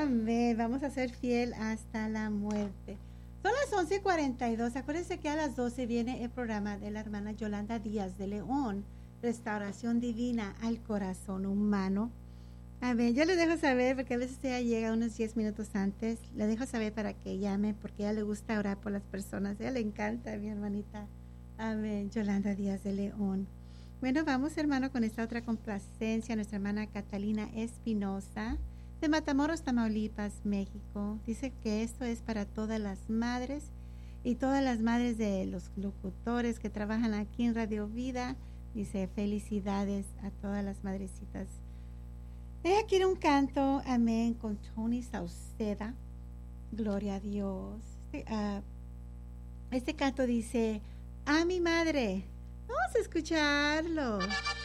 Amén. Vamos a ser fiel hasta la muerte. Son las 11:42. Acuérdense que a las 12 viene el programa de la hermana Yolanda Díaz de León, Restauración Divina al Corazón Humano. Amén. Yo le dejo saber, porque a veces ella llega unos 10 minutos antes. Le dejo saber para que llame, porque a ella le gusta orar por las personas. A ella le encanta, mi hermanita. Amén. Yolanda Díaz de León. Bueno, vamos, hermano, con esta otra complacencia. Nuestra hermana Catalina Espinosa, de Matamoros, Tamaulipas, México. Dice que esto es para todas las madres y todas las madres de los locutores que trabajan aquí en Radio Vida. Dice, felicidades a todas las madrecitas. Ella quiere un canto, amén, con Tony Sauceda. Gloria a Dios. Este canto dice, a mi madre. Vamos a escucharlo.